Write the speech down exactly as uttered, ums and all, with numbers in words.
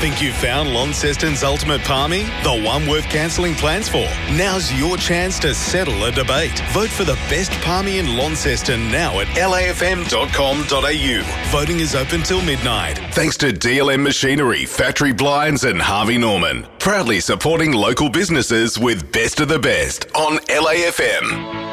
Think you've found Launceston's ultimate palmy? The one worth cancelling plans for? Now's your chance to settle a debate. Vote for the best palmy in Launceston now at L A F M dot com dot A U. Voting is open till midnight. Thanks to D L M Machinery, Factory Blinds and Harvey Norman. Proudly supporting local businesses with Best of the Best on L A F M.